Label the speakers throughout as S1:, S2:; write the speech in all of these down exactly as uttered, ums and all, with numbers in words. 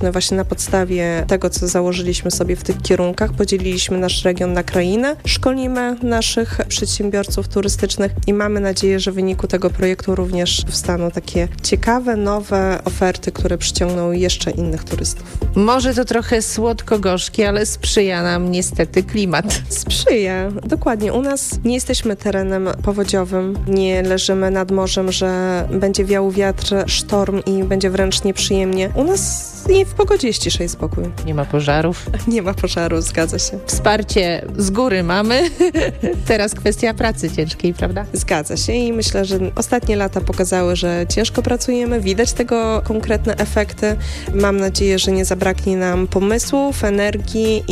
S1: No właśnie na podstawie tego, co założyliśmy sobie w tych kierunkach, podzieliliśmy nasz region na krainę, szkolimy naszych przedsiębiorców turystycznych i mamy nadzieję, że w wyniku tego projektu również powstaną takie ciekawe, nowe oferty, które przyciągną jeszcze innych turystów.
S2: Może to trochę słodko-gorzkie, ale sprzyja nam niestety klimat.
S1: Sprzyja, dokładnie. U nas nie jesteśmy terenem powodziowym, nie leżymy nad morzem, że będzie wiał wiatr, sztorm i będzie wręcz nieprzyjemnie. U nas i w pogodzie jest cisza i spokój.
S2: Nie ma pożarów.
S1: Nie ma pożaru, zgadza się.
S2: Wsparcie z góry mamy. Teraz kwestia pracy ciężkiej, prawda?
S1: Zgadza się i myślę, że ostatnie lata pokazały, że ciężko pracujemy, widać tego konkretne efekty. Mam nadzieję, że nie zabraknie nam pomysłów, energii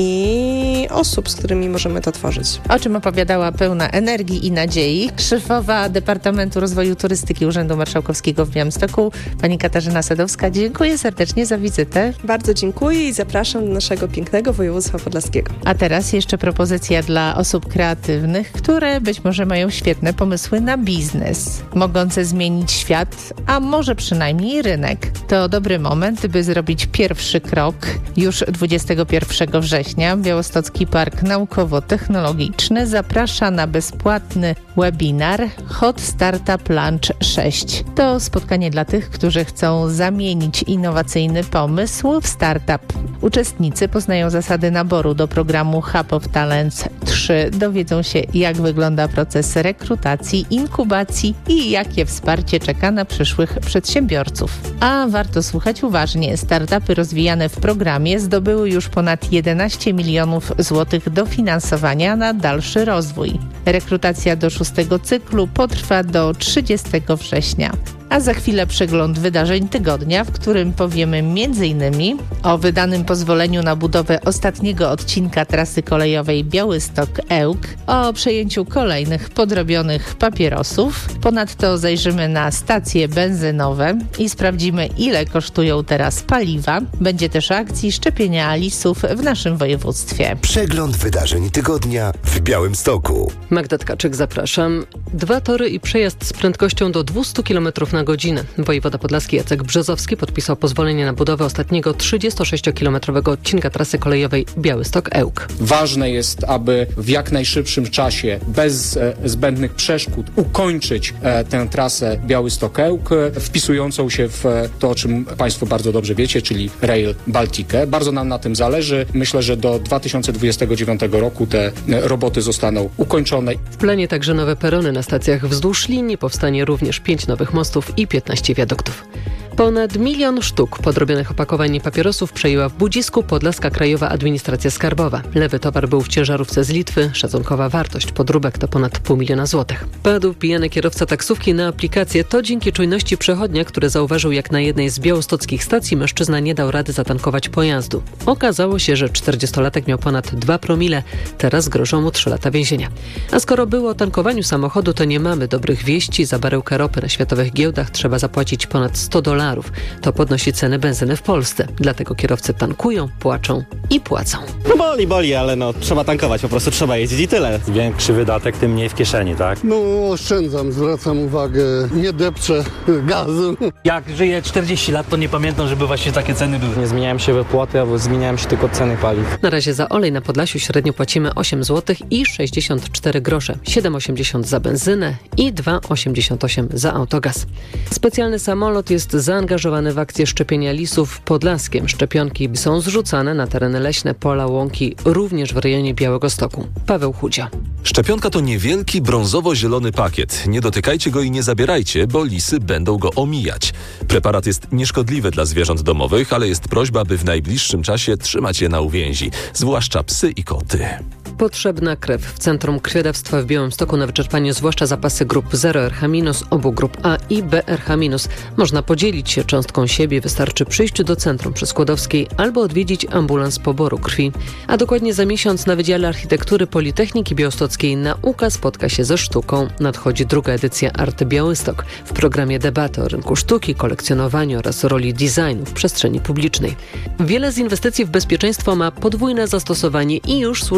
S1: i osób, z którymi możemy to tworzyć.
S2: O czym opowiadała pełna energii i nadziei szefowa Departamentu Rozwoju Turystyki Urzędu Marszałkowskiego w Białymstoku, pani Katarzyna Sadowska. Dziękuję serdecznie za wizytę.
S1: Bardzo dziękuję i zapraszam do naszego pięknego województwa podlaskiego.
S2: A teraz jeszcze propozycja dla osób kreatywnych, które być może mają świetne pomysły na biznes, mogące zmienić świat, a może przynajmniej rynek. To dobry moment, by zrobić pierwszy krok. Już dwudziestego pierwszego września Białostocki Park Naukowo-Technologiczny zaprasza na bezpłatny webinar Hot Startup Launch sześć. To spotkanie dla tych, którzy chcą zamienić innowacyjny pomysł w startup. Uczestnicy poznają zasady naboru do programu Hub of Talents trzy, dowiedzą się, jak wygląda proces rekrutacji, inkubacji i jakie wsparcie czeka na przyszłych przedsiębiorców. A warto słuchać uważnie. Startupy rozwijane w programie zdobyły już ponad jedenaście milionów złotych dofinansowania na dalszy rozwój. Rekrutacja do szóstego cyklu potrwa do trzydziestego września. A za chwilę przegląd wydarzeń tygodnia, w którym powiemy między innymi o wydanym pozwoleniu na budowę ostatniego odcinka trasy kolejowej Białystok-Ełk, o przejęciu kolejnych podrobionych papierosów. Ponadto zajrzymy na stacje benzynowe i sprawdzimy, ile kosztują teraz paliwa. Będzie też o akcji szczepienia lisów w naszym województwie.
S3: Przegląd wydarzeń tygodnia w Białymstoku.
S4: Magda Tkaczyk, zapraszam. Dwa tory i przejazd z prędkością do dwieście kilometrów na godzinę. Wojewoda podlaski Jacek Brzozowski podpisał pozwolenie na budowę ostatniego trzydziestosześciokilometrowego odcinka trasy kolejowej Białystok-Ełk.
S5: Ważne jest, aby w jak najszybszym czasie, bez e, zbędnych przeszkód, ukończyć e, tę trasę Białystok-Ełk, e, wpisującą się w e, to, o czym Państwo bardzo dobrze wiecie, czyli Rail Baltica. Bardzo nam na tym zależy. Myślę, że do dwa tysiące dwudziestego dziewiątego roku te e, roboty zostaną ukończone.
S4: W planie także nowe perony na stacjach wzdłuż linii, powstanie również pięć nowych mostów i piętnaście wiaduktów. Ponad milion sztuk podrobionych opakowań papierosów przejęła w Budzisku Podlaska Krajowa Administracja Skarbowa. Lewy towar był w ciężarówce z Litwy. Szacunkowa wartość podróbek to ponad pół miliona złotych. Padł pijany kierowca taksówki na aplikację. To dzięki czujności przechodnia, który zauważył, jak na jednej z białostockich stacji mężczyzna nie dał rady zatankować pojazdu. Okazało się, że czterdziestolatek miał ponad dwa promile. Teraz grożą mu trzy lata więzienia. A skoro było o tankowaniu samochodu, to nie mamy dobrych wieści. Za baryłkę ropy na światowych giełdach trzeba zapłacić ponad sto dolarów. To podnosi ceny benzyny w Polsce. Dlatego kierowcy tankują, płaczą i płacą.
S6: No boli, boli, ale no trzeba tankować, po prostu trzeba jeździć i tyle.
S7: Im większy wydatek, tym mniej w kieszeni, tak?
S8: No oszczędzam, zwracam uwagę, nie depczę gazu.
S9: Jak żyję czterdzieści lat, to nie pamiętam, żeby właśnie takie ceny były.
S10: Nie zmieniają się wypłaty, albo zmieniają się tylko ceny paliw.
S4: Na razie za olej na Podlasiu średnio płacimy osiem złotych i sześćdziesiąt cztery grosze, siedem osiemdziesiąt za benzynę i dwa osiemdziesiąt osiem za autogaz. Specjalny samolot jest zaangażowany w akcję szczepienia lisów Podlaskiem. Szczepionki są zrzucane na tereny leśne, pola, łąki, również w rejonie Białegostoku. Paweł Chudzia.
S11: Szczepionka to niewielki brązowo-zielony pakiet. Nie dotykajcie go i nie zabierajcie, bo lisy będą go omijać. Preparat jest nieszkodliwy dla zwierząt domowych, ale jest prośba, by w najbliższym czasie trzymać je na uwięzi, zwłaszcza psy i koty.
S4: Potrzebna krew. W Centrum Krwiodawstwa w Białymstoku na wyczerpaniu zwłaszcza zapasy grup zero R H minus, obu grup A i B R H minus. Można podzielić się cząstką siebie, wystarczy przyjść do Centrum przy Skłodowskiej albo odwiedzić ambulans poboru krwi. A dokładnie za miesiąc na Wydziale Architektury Politechniki Białostockiej nauka spotka się ze sztuką. Nadchodzi druga edycja Art Białystok. W programie debaty o rynku sztuki, kolekcjonowaniu oraz roli designu w przestrzeni publicznej. Wiele z inwestycji w bezpieczeństwo ma podwójne zastosowanie i już służy mieszkańcom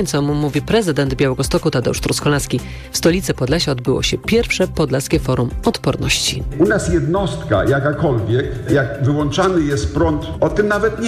S4: co mu mówi prezydent Białegostoku Tadeusz Truskolaski. W stolicy Podlasia odbyło się pierwsze Podlaskie Forum Odporności.
S12: U nas jednostka jakakolwiek, jak wyłączany jest prąd, o tym nawet nie